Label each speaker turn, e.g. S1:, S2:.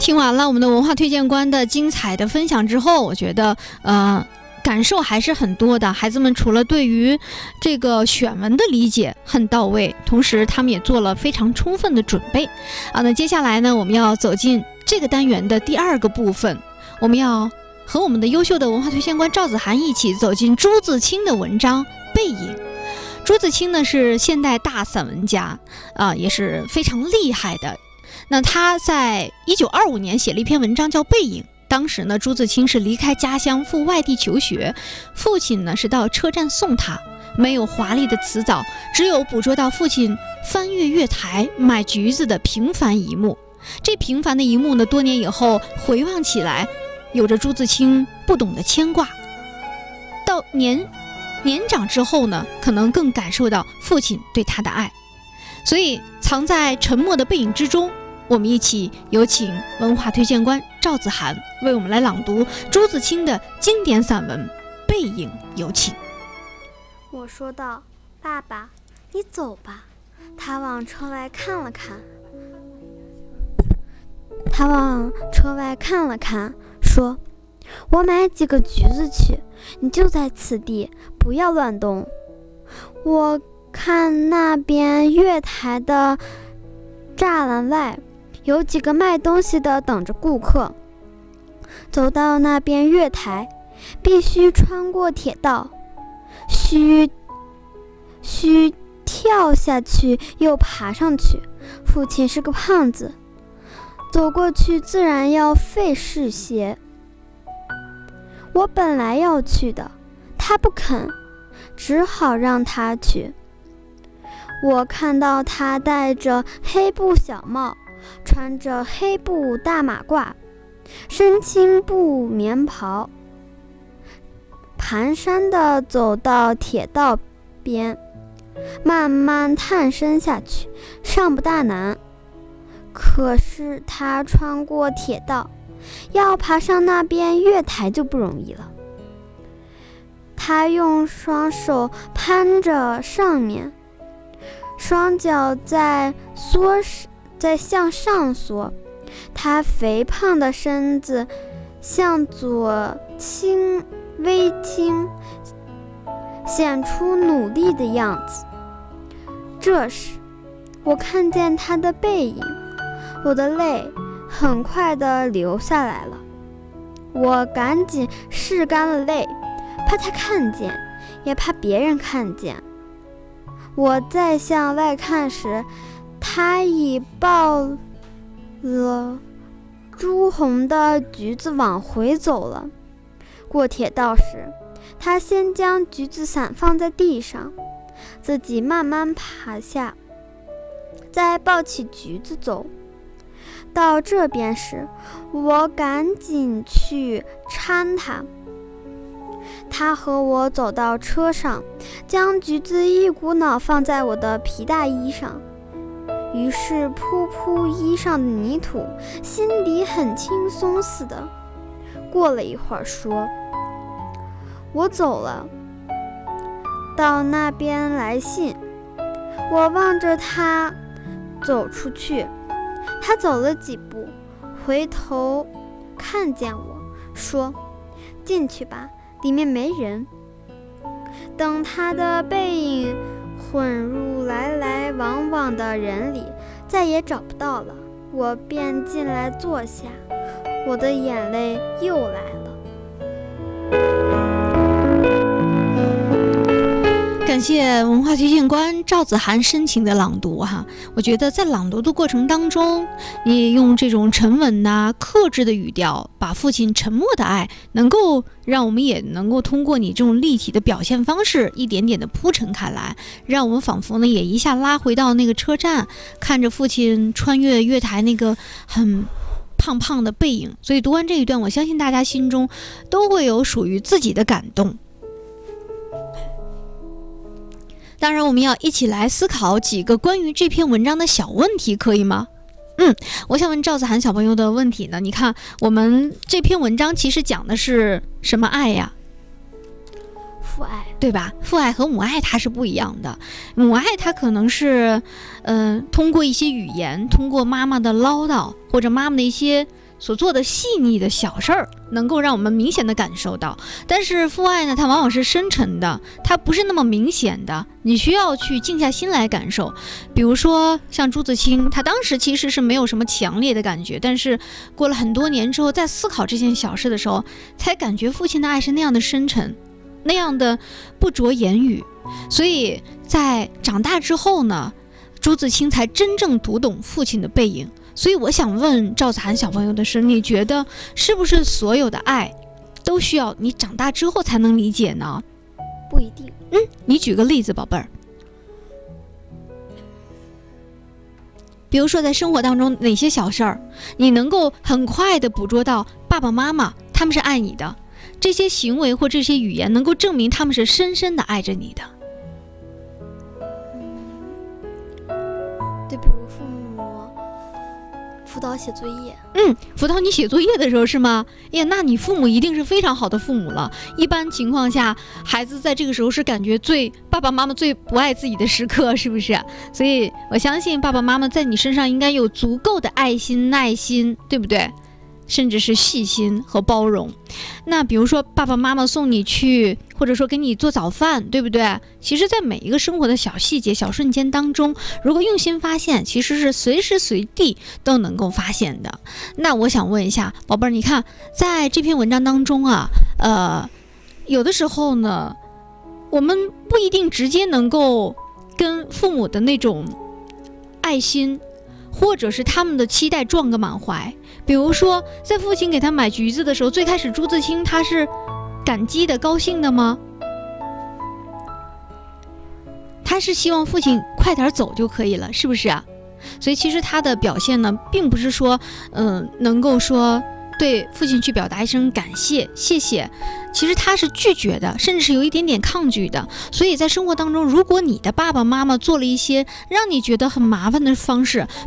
S1: 听完了我们的文化推荐官的精彩的分享之后，我觉得感受还是很多的。孩子们除了对于这个选文的理解很到位，同时他们也做了非常充分的准备那接下来呢，我们要走进这个单元的第二个部分，我们要和我们的优秀的文化推荐官赵子涵一起走进朱自清的文章《背影》。朱自清呢是现代大散文家也是非常厉害的。那他在1925年写了一篇文章叫《背影》。当时呢，朱自清是离开家乡赴外地求学，父亲呢是到车站送他，没有华丽的辞藻，只有捕捉到父亲翻越月台买橘子的平凡一幕。这平凡的一幕呢，多年以后回望起来，有着朱自清不懂的牵挂。到年长之后呢，可能更感受到父亲对他的爱。所以藏在沉默的背影之中，我们一起有请文化推荐官赵子涵为我们来朗读朱自清的经典散文《背影》，有请。
S2: 我说道：“爸爸，你走吧。”他往车外看了看，说：“我买几个橘子去，你就在此地，不要乱动。我看那边月台的栅栏外有几个卖东西的等着顾客，走到那边月台必须穿过铁道，需跳下去又爬上去。父亲是个胖子，走过去自然要费事些。我本来要去的，他不肯，只好让他去。我看到他戴着黑布小帽，穿着黑布大马褂，身青布棉袍，蹒跚地走到铁道边，慢慢探身下去，尚不大难。可是他穿过铁道，要爬上那边月台就不容易了。他用双手攀着上面，双脚在向上缩，他肥胖的身子向左微倾，显出努力的样子。这时我看见他的背影，我的泪很快地流下来了。我赶紧拭干了泪，怕他看见，也怕别人看见。我再向外看时，他已抱了朱红的橘子往回走了。过铁道时，他先将橘子伞放在地上，自己慢慢爬下，再抱起橘子走。到这边时，我赶紧去搀他。他和我走到车上，将橘子一股脑放在我的皮大衣上，于是扑扑衣上的泥土，心里很轻松似的。过了一会儿说：“我走了，到那边来信。”我望着他走出去，他走了几步，回头看见我，说：“进去吧，里面没人。”等他的背影混入来来往往的人里，再也找不到了，我便进来坐下，我的眼泪又来了。
S1: 感谢文化推荐官赵子涵深情的朗读哈，我觉得在朗读的过程当中，你也用这种沉稳克制的语调，把父亲沉默的爱，能够让我们也能够通过你这种立体的表现方式，一点点的铺陈开来，让我们仿佛呢也一下拉回到那个车站，看着父亲穿越月台那个很胖胖的背影。所以读完这一段，我相信大家心中都会有属于自己的感动。当然我们要一起来思考几个关于这篇文章的小问题，可以吗？我想问赵子涵小朋友的问题呢，你看我们这篇文章其实讲的是什么爱呀？
S2: 父爱，
S1: 对吧？父爱和母爱它是不一样的。母爱它可能是通过一些语言，通过妈妈的唠叨，或者妈妈的一些所做的细腻的小事儿能够让我们明显的感受到，但是父爱呢，它往往是深沉的，它不是那么明显的，你需要去静下心来感受。比如说像朱自清，他当时其实是没有什么强烈的感觉，但是过了很多年之后，在思考这件小事的时候，才感觉父亲的爱是那样的深沉，那样的不着言语。所以在长大之后呢，朱自清才真正读懂父亲的背影。所以我想问赵子涵小朋友的是，你觉得是不是所有的爱都需要你长大之后才能理解呢？
S2: 不一定。
S1: 你举个例子，宝贝儿。比如说在生活当中哪些小事儿，你能够很快的捕捉到爸爸妈妈他们是爱你的，这些行为或这些语言能够证明他们是深深的爱着你的。
S2: 就比如父母辅导写作业。
S1: 辅导你写作业的时候是吗？呀，那你父母一定是非常好的父母了。一般情况下，孩子在这个时候是感觉爸爸妈妈最不爱自己的时刻，是不是？所以我相信爸爸妈妈在你身上应该有足够的爱心、耐心，对不对？甚至是细心和包容。那比如说爸爸妈妈送你去，或者说给你做早饭，对不对？其实在每一个生活的小细节、小瞬间当中，如果用心发现，其实是随时随地都能够发现的。那我想问一下宝贝儿，你看在这篇文章当中啊，有的时候呢，我们不一定直接能够跟父母的那种爱心或者是他们的期待撞个满怀。比如说在父亲给他买橘子的时候，最开始朱自清他是感激的、高兴的吗？他是希望父亲快点走就可以了，是不是啊？所以其实他的表现呢，并不是说能够说对父亲去表达一声感谢、谢谢，其实他是拒绝的，甚至是有一点点抗拒的。所以在生活当中，如果你的爸爸妈妈做了一些让你觉得很麻烦的方式，